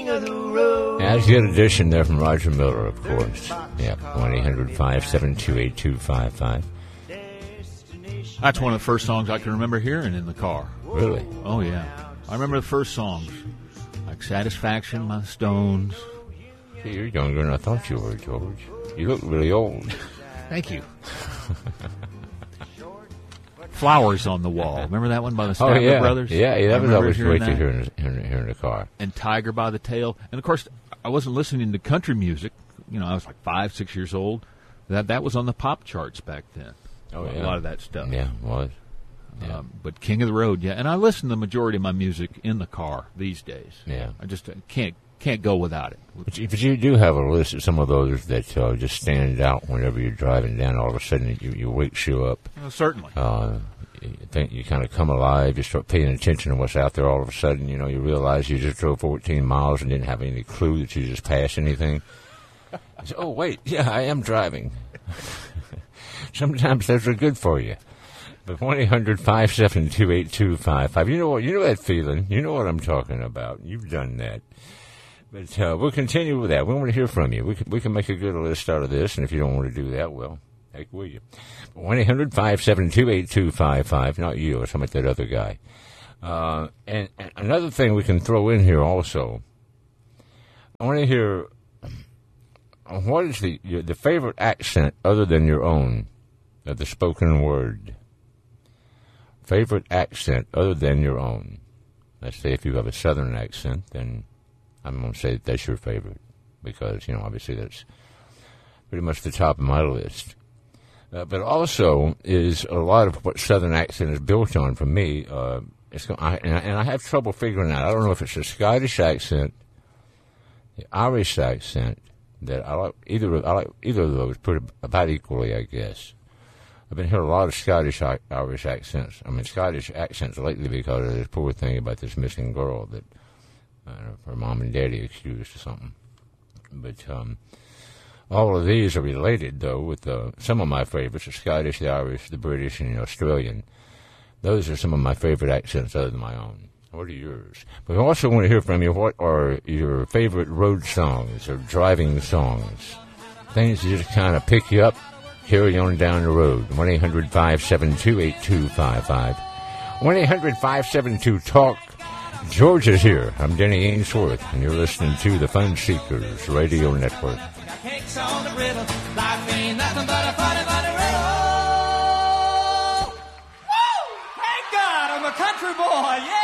That's a good addition there from Roger Miller, of course. Yeah, 1-800-572-8255. That's one of the first songs I can remember hearing in the car. Really? Oh, yeah. I remember the first songs, like Satisfaction by the Stones. See, you're younger than I thought you were, George. You look really old. Thank you. Flowers on the Wall. Remember that one by the Statler Brothers? Yeah, that was always great to hear in the car. And Tiger by the Tail. And, of course, I wasn't listening to country music. You know, I was like 5, 6 years old. That was on the pop charts back then. Oh, yeah. A lot of that stuff. Yeah, it was. Yeah. But King of the Road, yeah. And I listen to the majority of my music in the car these days. Yeah. I just can't go without it. But you do have a list of some of those that just stand out whenever you're driving down. All of a sudden, you wakes you up. Certainly. You think you kind of come alive. You start paying attention to what's out there. All of a sudden, you realize you just drove 14 miles and didn't have any clue that you just passed anything. You say, oh, wait, yeah, I am driving. Sometimes those are good for you. But 1-800-572-8255. You know what? You know that feeling. You know what I'm talking about. You've done that. But we'll continue with that. We want to hear from you. We can make a good list out of this, and if you don't want to do that, well, heck will you. 1-800-572-8255. Not you. It's like that other guy. And another thing we can throw in here also. I want to hear what is the favorite accent other than your own of the spoken word. Favorite accent other than your own. Let's say if you have a southern accent, then I'm going to say that's your favorite because, obviously that's pretty much the top of my list. But also is a lot of what southern accent is built on for me. And I have trouble figuring out. I don't know if it's a Scottish accent, the Irish accent, that I like either of those pretty about equally, I guess. I've been hearing a lot of Scottish Irish accents. Scottish accents lately because of this poor thing about this missing girl that her mom and daddy accused of something. But all of these are related, though, with some of my favorites: the Scottish, the Irish, the British, and the Australian. Those are some of my favorite accents other than my own. What are yours? But I also want to hear from you. What are your favorite road songs or driving songs? Things that just kind of pick you up, carry on down the road. 1-800-572-8255. 1-800-572-TALK. George is here. I'm Denny Ainsworth, and you're listening to the Fun Seekers Radio Network. Cakes on the riddle. Life ain't nothing but a funny, funny riddle. Woo! Thank God I'm a country boy, yeah!